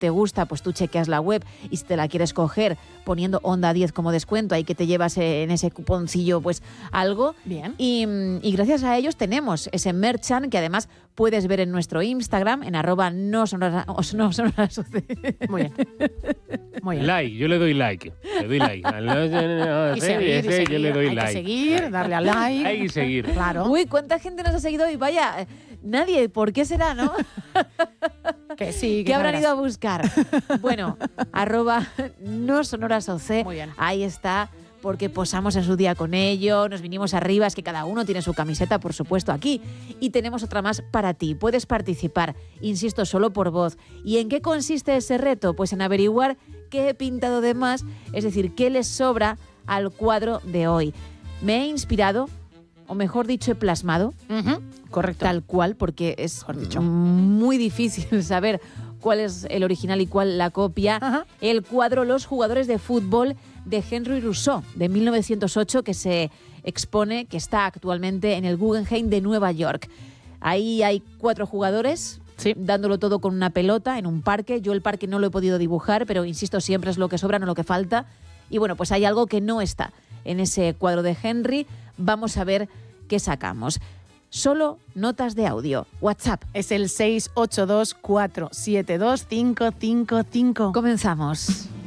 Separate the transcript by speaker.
Speaker 1: te gusta, pues tú chequeas la web y si te la quieres coger poniendo Onda 10 como descuento, ahí que te llevas en ese cuponcillo pues algo.
Speaker 2: Bien.
Speaker 1: Y gracias a ellos tenemos ese merchan que además puedes ver en nuestro Instagram, en @nosonora.soc.
Speaker 2: Muy bien. Muy bien.
Speaker 3: Like, yo le doy like. Le doy like.
Speaker 2: Y seguir,
Speaker 3: yo le doy
Speaker 2: hay
Speaker 3: like.
Speaker 2: que seguir, darle a like.
Speaker 3: Hay que seguir.
Speaker 2: Claro.
Speaker 1: Uy, ¿cuánta gente nos ha seguido hoy? Vaya, nadie. ¿Por qué será, no?
Speaker 2: Que sí.
Speaker 1: ¿Qué habrán ido a buscar? Bueno, @nosonorasoc.
Speaker 2: Muy bien.
Speaker 1: Ahí está, porque posamos en su día con ello, nos vinimos arriba, es que cada uno tiene su camiseta, por supuesto, aquí. Y tenemos otra más para ti. Puedes participar, insisto, solo por voz. ¿Y en qué consiste ese reto? Pues en averiguar qué he pintado de más, es decir, qué les sobra al cuadro de hoy. Me he inspirado, o mejor dicho, he plasmado,
Speaker 2: Correcto.
Speaker 1: tal cual, porque es
Speaker 2: Mejor dicho.
Speaker 1: muy difícil saber cuál es el original y cuál la copia.
Speaker 2: Ajá.
Speaker 1: El cuadro Los jugadores de fútbol de Henry Rousseau, de 1908, que se expone, que está actualmente en el Guggenheim de Nueva York. Ahí hay 4 jugadores,
Speaker 2: Sí.
Speaker 1: dándolo todo con una pelota en un parque. Yo el parque no lo he podido dibujar, pero insisto, siempre es lo que sobra, no lo que falta. Y bueno, pues hay algo que no está en ese cuadro de Henry. Vamos a ver qué sacamos. Solo notas de audio. WhatsApp.
Speaker 2: Es el 682 472 555.
Speaker 1: Comenzamos.